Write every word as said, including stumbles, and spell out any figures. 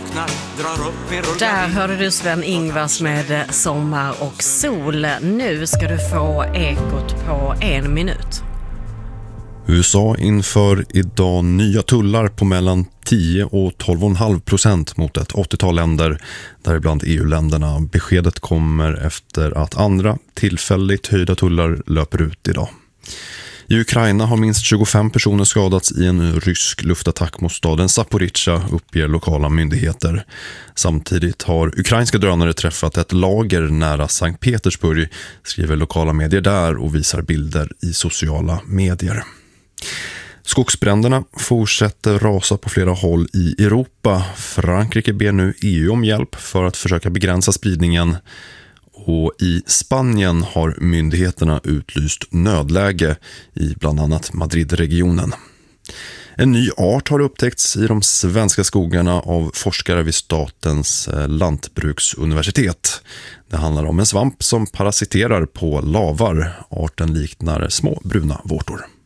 vaknar, drar upp min rullgardin. Där hörde du Sven-Ingvars med Sommar och sol. Nu ska du få ekot på en minut. U S A inför idag nya tullar på mellan tio och tolv komma fem procent mot ett åttiotal länder, däribland E U-länderna. Beskedet kommer efter att andra tillfälligt höjda tullar löper ut idag. I Ukraina har minst tjugofem personer skadats i en rysk luftattack mot staden Zaporizjzja, uppger lokala myndigheter. Samtidigt har ukrainska drönare träffat ett lager nära Sankt Petersburg, skriver lokala medier där och visar bilder i sociala medier. Skogsbränderna fortsätter rasa på flera håll i Europa. Frankrike ber nu E U om hjälp för att försöka begränsa spridningen. Och i Spanien har myndigheterna utlyst nödläge i bland annat Madridregionen. En ny art har upptäckts i de svenska skogarna av forskare vid Statens lantbruksuniversitet. Det handlar om en svamp som parasiterar på lavar. Arten liknar små bruna vårtor.